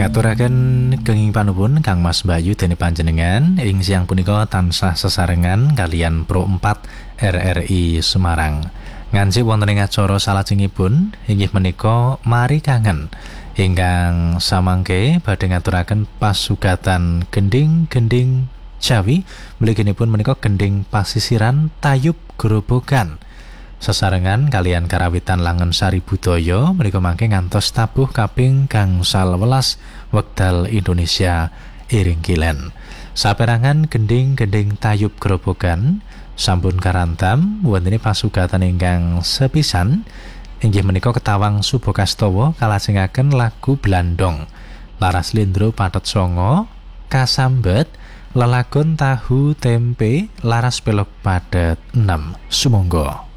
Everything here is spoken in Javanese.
Ngaturaken kenging panuwun Kang Mas Bayu dene panjenengan ing siang punika tansah sesarengan kalian Pro 4 RRI Semarang. Nganci wonten ing acara salajengipun inggih menika Mari Kangen ingkang samangke badhe ngaturaken pasugatan gending-gending Jawi mliginipun menika gending pasisiran Tayub Grobogan. Sesarengan kalian karawitan Langen Sari Budaya menika mangke ngantos tabuh kaping gangsal welas wekdal Indonesia Iring Kilen. Saperangan gending-gending Tayub Grobogan sampun karantam wonten pasugatan ingkang sepisan inggih menika ketawang Subokastawa kalajengaken lagu Blandong, Laras Lindro Patet Songo, Kasambet, Lelagon Tahu Tempe, Laras Pelok Padet 6. Sumangga.